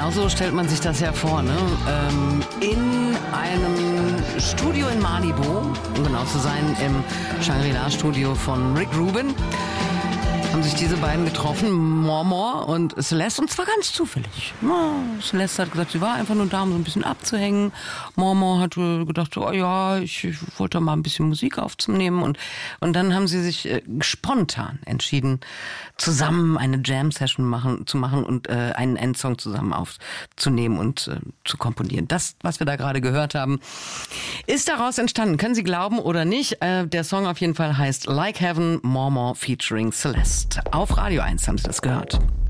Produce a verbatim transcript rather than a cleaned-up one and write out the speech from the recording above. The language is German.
Genauso stellt man sich das ja vor, ne? Ähm, in einem Studio in Malibu, um genau zu sein, im Shangri-La-Studio von Rick Rubin, haben sich diese beiden getroffen, More und Celeste, und zwar ganz zufällig. Ja, Celeste hat gesagt, sie war einfach nur da, um so ein bisschen abzuhängen. More hat gedacht, oh ja, ich, ich wollte mal ein bisschen Musik aufzunehmen. Und, und dann haben sie sich äh, spontan entschieden, zusammen eine Jam-Session machen, zu machen und äh, einen Endsong zusammen aufzunehmen und äh, zu komponieren. Das, was wir da gerade gehört haben, ist daraus entstanden. Können Sie glauben oder nicht? Äh, der Song auf jeden Fall heißt Like Heaven, More featuring Celeste. Auf Radio eins haben Sie das gehört.